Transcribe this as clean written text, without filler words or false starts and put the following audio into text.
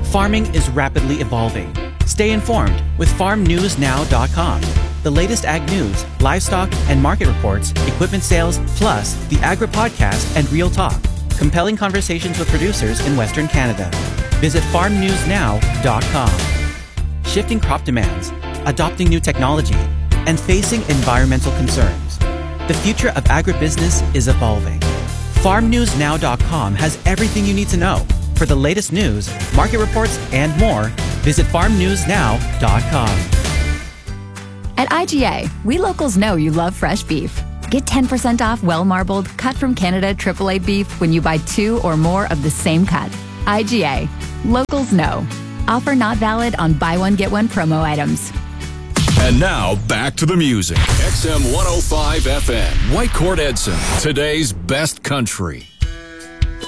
Farming is rapidly evolving. Stay informed with farmnewsnow.com. The latest ag news, livestock and market reports, equipment sales, plus the Agri Podcast and Real Talk. Compelling conversations with producers in Western Canada. Visit farmnewsnow.com. Shifting crop demands, adopting new technology, and facing environmental concerns. The future of agribusiness is evolving. FarmNewsNow.com has everything you need to know. For the latest news, market reports, and more, visit FarmNewsNow.com. At IGA, we locals know you love fresh beef. Get 10% off well-marbled, cut from Canada AAA beef when you buy 2 or more of the same cut. IGA. Locals know. Offer not valid on buy one, get one promo items. And now, back to the music. XM 105 FM. Whitecourt Edson. Today's best country.